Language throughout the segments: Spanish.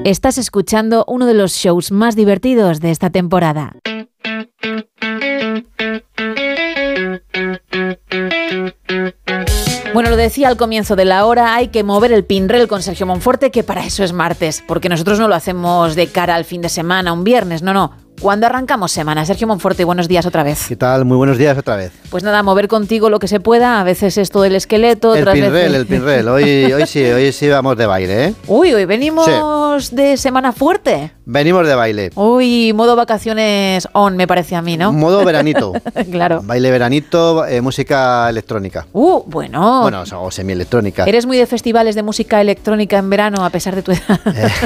Estás escuchando uno de los shows más divertidos de esta temporada. Bueno, lo decía al comienzo de la hora, hay que mover el pinrel con Sergio Monforte, que para eso es martes, porque nosotros no lo hacemos de cara al fin de semana, un viernes, no. ¿Cuándo arrancamos semana? Sergio Monforte, buenos días otra vez. ¿Qué tal? Muy buenos días otra vez. Pues nada, mover contigo lo que se pueda, a veces es todo el esqueleto, otras veces... El pinrel, hoy sí vamos de baile, ¿eh? Uy, hoy venimos de semana fuerte. Venimos de baile. Uy, modo vacaciones on, me parece a mí, ¿no? Modo veranito. Claro. Baile veranito, música electrónica. Bueno. Bueno, o semi-electrónica. ¿Eres muy de festivales de música electrónica en verano, a pesar de tu edad?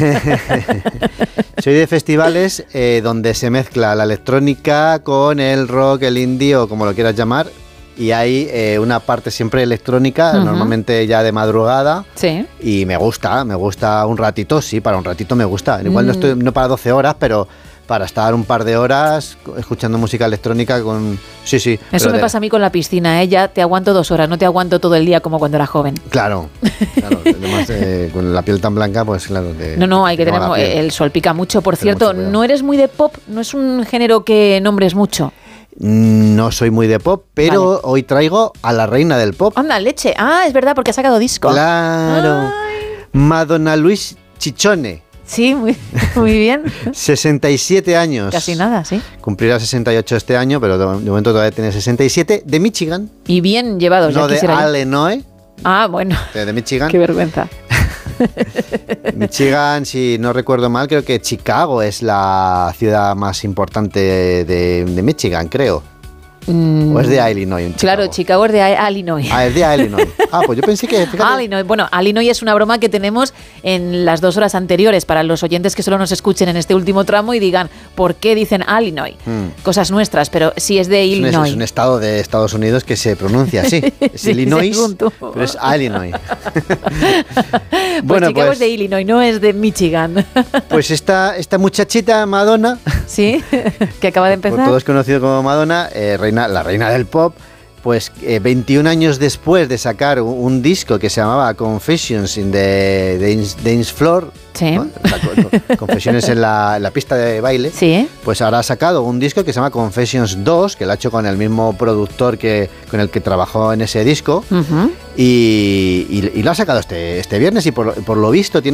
Soy de festivales donde se mezcla la electrónica con el rock, el indie o como lo quieras llamar. Y hay una parte siempre electrónica, normalmente ya de madrugada. Sí. Y me gusta un ratito, sí, para un ratito me gusta. Igual no para 12 horas, pero para estar un par de horas escuchando música electrónica con... Sí. Eso me pasa a mí con la piscina, ya te aguanto 2 horas, no te aguanto todo el día como cuando era joven. Claro. Además, con la piel tan blanca, pues claro. No, hay que tener... El sol pica mucho. Por cierto, no eres muy de pop, no es un género que nombres mucho. No soy muy de pop, pero vale. Hoy traigo a la reina del pop. Anda, leche. Ah, es verdad, porque ha sacado disco. Claro. Ay. Madonna Luis Ciccione. Sí, muy bien. 67 años. Casi nada, sí. Cumplirá 68 este año, pero de momento todavía tiene 67. De Michigan. Y bien llevados. No, de Illinois. Ah, bueno. De Michigan. Qué vergüenza. Michigan, si no recuerdo mal, creo que Chicago es la ciudad más importante de Michigan, creo. ¿O es de Illinois? Claro, Chicago es de Illinois. Ah, es de Illinois. Ah, pues yo pensé que... Illinois. Bueno, Illinois es una broma que tenemos en las 2 horas anteriores para los oyentes que solo nos escuchen en este último tramo y digan, ¿por qué dicen Illinois? Cosas nuestras, pero sí es de Illinois. Es un estado de Estados Unidos que se pronuncia así. Es sí, Illinois, pero es Illinois. Pues Chicago es de Illinois, no es de Michigan. Pues esta muchachita Madonna... Sí, que acaba de empezar. Todos conocidos como Madonna, la reina del pop, pues 21 años después de sacar un disco que se llamaba Confessions in the Dance Floor, sí. ¿no? Confesiones en la pista de baile, sí. Pues ahora ha sacado un disco que se llama Confessions 2, que lo ha hecho con el mismo productor con el que trabajó en ese disco, y lo ha sacado este viernes y por lo visto tiene